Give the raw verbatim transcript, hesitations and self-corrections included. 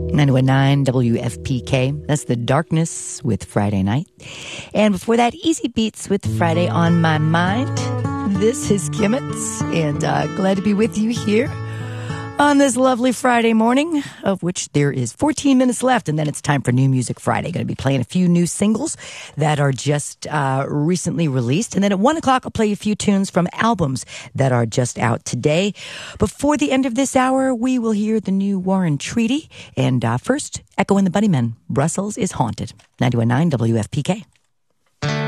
ninety-one point nine W F P K. That's The Darkness with Friday Night. And before that, Easy Beats with Friday on My Mind. This is Kimmets, and uh, glad to be with you here on this lovely Friday morning, of which there is fourteen minutes left, and then it's time for New Music Friday. Going to be playing a few new singles that are just uh, recently released, and then at one o'clock I'll play a few tunes from albums that are just out today. Before the end of this hour, we will hear the new Warren Treaty, and uh, first, Echo and the Bunnymen, Brussels is Haunted. ninety-one point nine W F P K.